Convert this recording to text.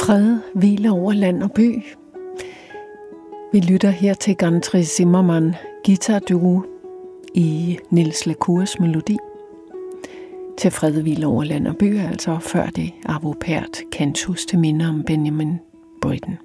Fred hviler over land og by. Vi lytter her til Gantry Zimmermann guitar duo i Niels La Cours melodi. Til Fred hviler over land og by, altså før det Arvo Pärt cantus til minde om Benjamin Britten.